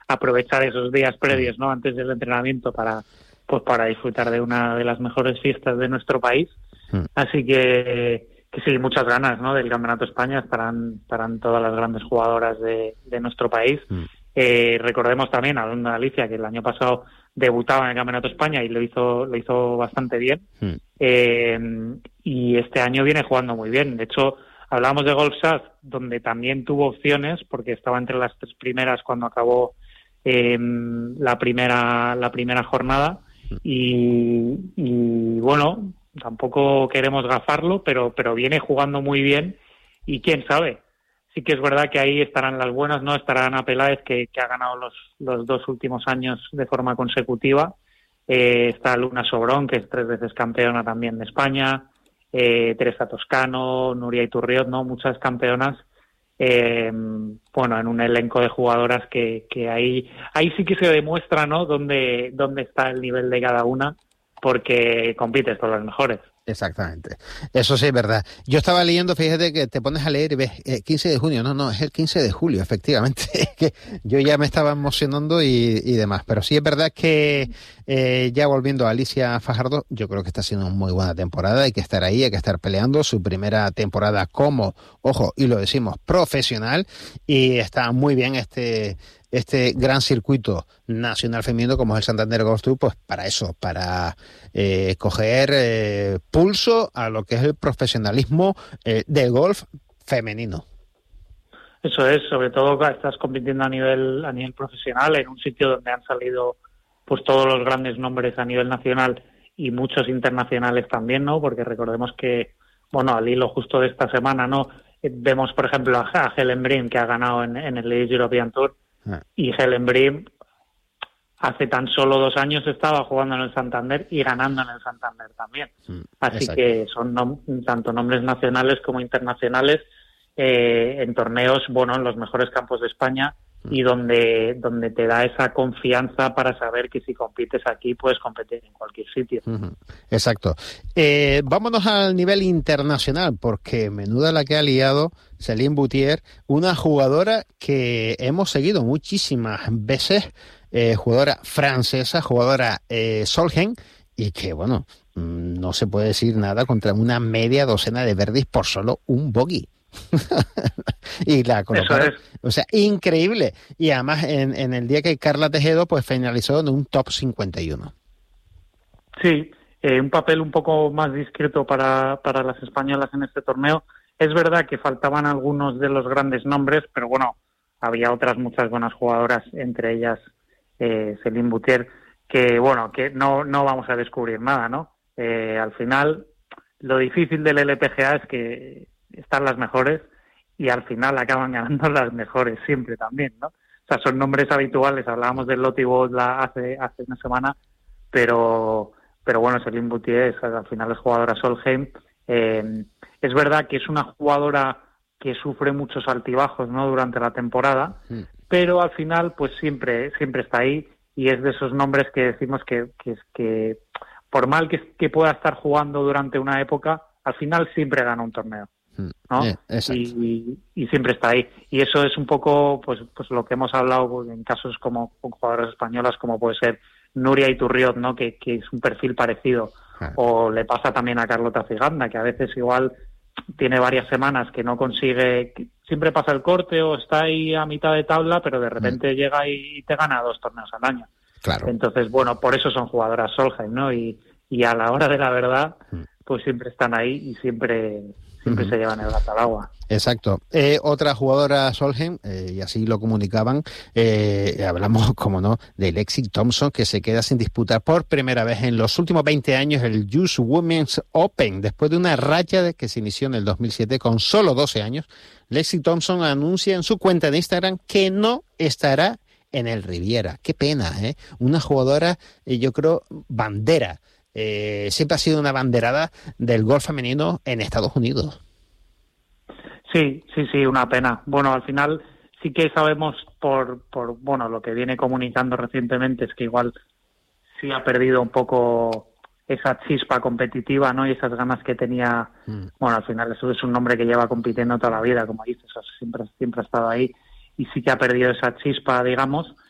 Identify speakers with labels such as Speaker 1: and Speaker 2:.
Speaker 1: aprovechar esos días previos, ¿no? Antes del entrenamiento para disfrutar de una de las mejores fiestas de nuestro país. Así que sí, muchas ganas, ¿no? Del Campeonato de España. Estarán todas las grandes jugadoras de nuestro país. Recordemos también a Donda Alicia, que el año pasado debutaba en el Campeonato de España y lo hizo bastante bien. Y este año viene jugando muy bien. De hecho, hablábamos de Golfshaft, donde también tuvo opciones, porque estaba entre las 3 primeras cuando acabó la primera jornada. Y bueno, tampoco queremos gafarlo, pero viene jugando muy bien. Y quién sabe, sí que es verdad que ahí estarán las buenas, ¿no? Estará Ana Peláez, que ha ganado los 2 últimos años de forma consecutiva. Está Luna Sobrón, que es 3 veces campeona también de España. Teresa Toscano, Nuria Iturriot, ¿no? Muchas campeonas. Bueno, en un elenco de jugadoras que ahí sí que se demuestra, ¿no? Dónde está el nivel de cada una, porque compites con las mejores.
Speaker 2: Exactamente. Eso sí es verdad. Yo estaba leyendo, fíjate que te pones a leer y ves 15 de junio. No, es el 15 de julio, efectivamente. Que yo ya me estaba emocionando y demás. Pero sí es verdad que ya volviendo a Alicia Fajardo, yo creo que está haciendo una muy buena temporada. Hay que estar ahí, hay que estar peleando. Su primera temporada como, ojo, y lo decimos, profesional. Y está muy bien este gran circuito nacional femenino como es el Santander Golf Tour, pues para eso, para coger pulso a lo que es el profesionalismo del golf femenino.
Speaker 1: Eso es, sobre todo estás compitiendo a nivel profesional en un sitio donde han salido pues todos los grandes nombres a nivel nacional y muchos internacionales también, ¿no? Porque recordemos que, bueno, al hilo justo de esta semana, ¿no? Vemos, por ejemplo, a Helen Brim, que ha ganado en el Ladies European Tour. Y Helen Brim hace tan solo 2 años estaba jugando en el Santander y ganando en el Santander también. Así exacto. Que son tanto nombres nacionales como internacionales en torneos, bueno, en los mejores campos de España y donde te da esa confianza para saber que si compites aquí puedes competir en cualquier sitio.
Speaker 2: Exacto. Vámonos al nivel internacional, porque menuda la que ha liado Céline Boutier, una jugadora que hemos seguido muchísimas veces, jugadora francesa, jugadora Solheim, y que, bueno, no se puede decir nada contra una media docena de birdies por solo un bogey. Y la colocaron, o sea, increíble. Y además en el día que Carla Tejedo pues finalizó en un top 51.
Speaker 1: Sí, un papel un poco más discreto para las españolas en este torneo. Es verdad que faltaban algunos de los grandes nombres, pero bueno, había otras muchas buenas jugadoras, entre ellas Céline Boutier, que bueno, que no vamos a descubrir nada, ¿no? Al final, lo difícil del LPGA es que están las mejores y al final acaban ganando las mejores siempre también, ¿no? O sea, son nombres habituales. Hablábamos del Lottie Bowl hace una semana, pero bueno, Céline Boutier al final es jugadora Solheim. Es verdad que es una jugadora que sufre muchos altibajos, ¿no? Durante la temporada, pero al final pues siempre está ahí y es de esos nombres que decimos que por mal que pueda estar jugando durante una época, al final siempre gana un torneo, ¿no? Y siempre está ahí. Y eso es un poco pues lo que hemos hablado pues, en casos como con jugadoras españolas como puede ser Nuria Iturriot, ¿no? Que es un perfil parecido. O le pasa también a Carlota Ciganda, que a veces igual tiene varias semanas que no consigue, siempre pasa el corte o está ahí a mitad de tabla, pero de repente llega y te gana 2 torneos al año.
Speaker 2: Claro.
Speaker 1: Entonces, bueno, por eso son jugadoras Solheim, ¿no? Y a la hora de la verdad, pues siempre están ahí y siempre se llevan el gato al agua.
Speaker 2: Exacto. Otra jugadora Solheim, y así lo comunicaban, hablamos, como no, de Lexi Thompson, que se queda sin disputar por primera vez en los últimos 20 años el US Women's Open, después de una racha que se inició en el 2007 con solo 12 años. Lexi Thompson anuncia en su cuenta de Instagram que no estará en el Riviera. Qué pena, ¿eh? Una jugadora, yo creo, bandera. Siempre ha sido una banderada del golf femenino en Estados Unidos.
Speaker 1: Sí, una pena. Bueno, al final sí que sabemos por bueno, lo que viene comunicando recientemente es que igual sí ha perdido un poco esa chispa competitiva, ¿no? Y esas ganas que tenía. Bueno, al final eso es un nombre que lleva compitiendo toda la vida, como dices, o sea, siempre ha estado ahí y sí que ha perdido esa chispa, digamos.